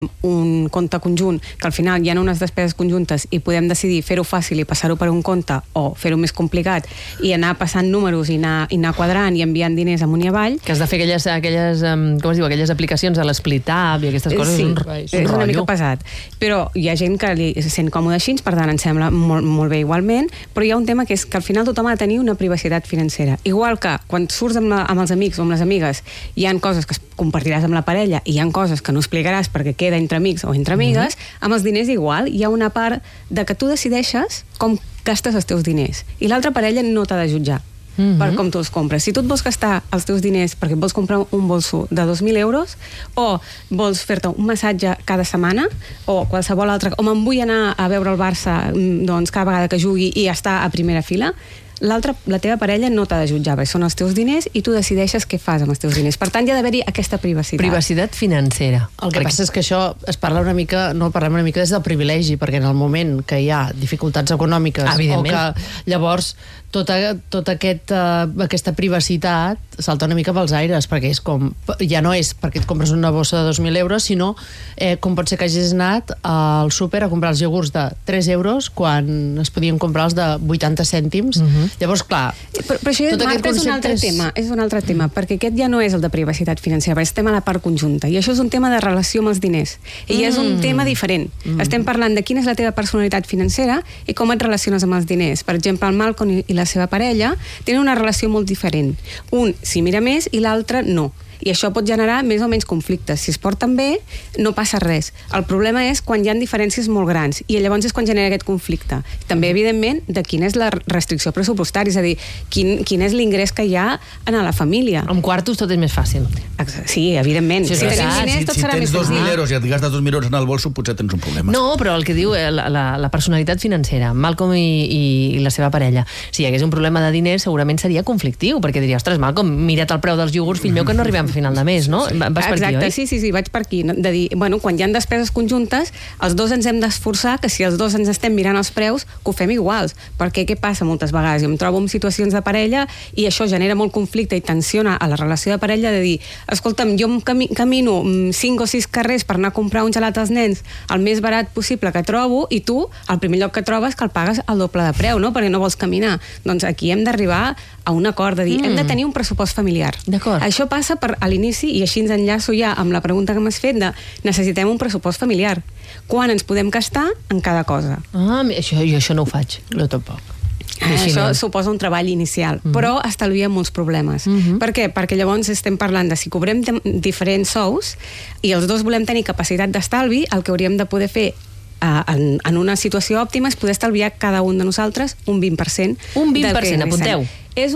un compte conjunt, que al final hi ha unes despeses conjuntes i podem decidir fer-ho fàcil i passar-ho per un compte o fer-ho més complicat i anar passant números i anar quadrant i enviant diners amunt i avall. Que has de fer aquelles aplicacions a l'Split-Up i aquestes coses. Sí, és una mica pesat. Però hi ha gent que li sent còmode així, per tant em sembla molt bé igualment, però hi ha un tema que és que al final tothom ha de tenir una privacitat financera. Igual que quan surts amb els amics o amb les amigues hi ha coses que compartiràs amb la parella i hi ha coses que no explicaràs perquè queda entre amics o entre amigues, amb els diners igual. Hi ha una part de que tu decideixes com gastes els teus diners i l'altra parella no t'ha de jutjar per com tu els compres. Si tu et vols gastar els teus diners perquè et vols comprar un bolso de 2.000 euros o vols fer-te un massatge cada setmana o qualsevol altre, o me'n vull anar a veure el Barça doncs, cada vegada que jugui i estar a primera fila, la teva parella no t'ha de jutjar, perquè són els teus diners i tu decideixes què fas amb els teus diners. Per tant, hi ha d'haver-hi aquesta privacitat. Privacitat financera. El que passa és que això parlem una mica des del privilegi, perquè en el moment que hi ha dificultats econòmiques o que llavors tota aquesta privacitat salta una mica pels aires, perquè és com, ja no és perquè et compres una bossa de 2.000 euros, sinó com pot ser que hagis anat al súper a comprar els iogurts de 3 euros quan es podien comprar els de 80 cèntims. Llavors, clar... Però això, Marta, és un altre tema, perquè aquest ja no és el de privacitat financera, perquè estem a la part conjunta, i això és un tema de relació amb els diners, i és un tema diferent. Estem parlant de quina és la teva personalitat financera i com et relaciones amb els diners. Per exemple, el Malcolm i la seva parella tenen una relació molt diferent. Un s'hi mira més i l'altre no. I això pot generar més o menys conflictes. Si es porten bé, no passa res. El problema és quan hi ha diferències molt grans, i llavors és quan genera aquest conflicte. També, evidentment, de quina és la restricció pressupostària, és a dir, quin és l'ingrés que hi ha en la família. Amb quartos tot és més fàcil. Sí, evidentment. Si tens 2.000 euros i et gastes 2.000 euros en el bolso, potser tens un problema. No, però el que diu la personalitat financera, Malcolm i la seva parella, si hi hagués un problema de diners, segurament seria conflictiu, perquè diria, ostres, Malcolm, mira't el preu dels iogurts, fill meu, que no arribem a final de mes, no? Vas per aquí, oi? Sí, vaig per aquí. De dir, bueno, quan hi ha despeses conjuntes, els dos ens hem d'esforçar que si els dos ens estem mirant els preus, que ho fem iguals. Perquè què passa moltes vegades? Jo em trobo en situacions de parella i això genera molt conflicte i tensiona a la relació de parella de dir, escolta'm, jo camino 5 o 6 carrers per anar a comprar un gelat als nens el més barat possible que trobo i tu, al primer lloc que trobes, que el pagues al doble de preu, no? Perquè no vols caminar. Doncs aquí hem d'arribar a un acord de dir, hem de tenir un pressupost familiar. D'acord. Això passa a l'inici, i així ens enllaço ja amb la pregunta que m'has fet de necessitem un pressupost familiar. Quan ens podem gastar en cada cosa? Jo això no ho faig. Jo tampoc. Això suposa un treball inicial, però estalvia molts problemes. Per què? Perquè llavors estem parlant de si cobrem diferents sous i els dos volem tenir capacitat d'estalvi, el que hauríem de poder fer en una situació òptima és poder estalviar cada un de nosaltres un 20%. Un 20%, apunteu. És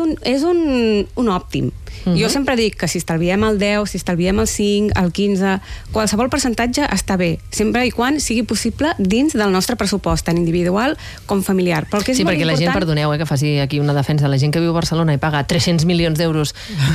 un òptim. Jo sempre dic que si estalviem el 10, si estalviem el 5, el 15, qualsevol percentatge està bé, sempre i quan sigui possible dins del nostre pressupost, tant individual com familiar. Però sí, perquè la gent, perdoneu que faci aquí una defensa, la gent que viu a Barcelona i paga 300 milions d'euros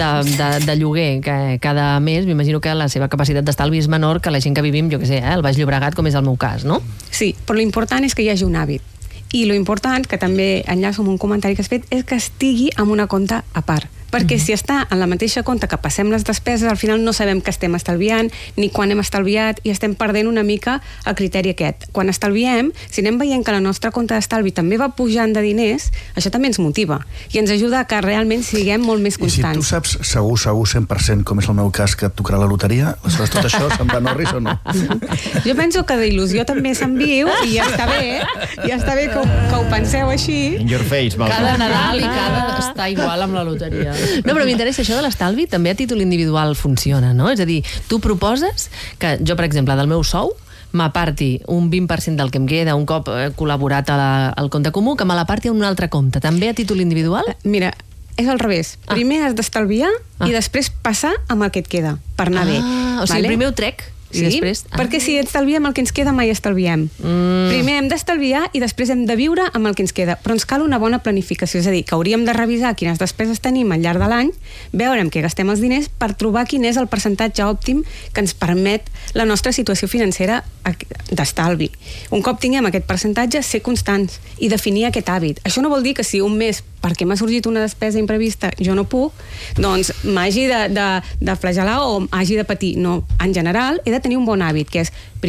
de lloguer cada mes, m'imagino que la seva capacitat d'estalvi és menor que la gent que vivim, jo què sé, al Baix Llobregat, com és el meu cas, no? Sí, però l'important és que hi hagi un hàbit. I l'important, que també enllaço amb un comentari que has fet, és que estigui en una compta a part. Perquè si està en la mateixa compta que passem les despeses, al final no sabem què estem estalviant, ni quan hem estalviat, i estem perdent una mica el criteri aquest. Quan estalviem, si anem veient que la nostra compta d'estalvi també va pujant de diners, això també ens motiva i ens ajuda a que realment siguem molt més constants. I si tu saps segur 100%, com és el meu cas, que et tocarà la loteria, aleshores tot això se'n va a Norris o no? Jo penso que d'il·lusió també se'n viu i ja està bé que ho penseu així. In your face, Malcolm. Cada Nadal i cada està igual amb la loteria. No, però m'interessa això de l'estalvi, també a títol individual funciona, no? És a dir, tu proposes que jo, per exemple, del meu sou, m'aparti un 20% del que em queda un cop col·laborat al compte comú, que me l'aparti a un altre compte, també a títol individual? Mira, és al revés. Primer has d'estalviar i després passar amb el que et queda, per anar bé. O sigui, primer ho trec i després... perquè si estalviem el que ens queda mai estalviem. Primer hem d'estalviar i després hem de viure amb el que ens queda, però ens cal una bona planificació, és a dir, que hauríem de revisar quines despeses tenim al llarg de l'any, veure en què gastem els diners per trobar quin és el percentatge òptim que ens permet la nostra situació financera d'estalvi. Un cop tinguem aquest percentatge, ser constants i definir aquest hàbit. Això no vol dir que si un mes, perquè m'ha sorgit una despesa imprevista, jo no puc, doncs m'hagi de flagelar o hagi de patir. No, en general, he de de tenir un bon hàbit, que és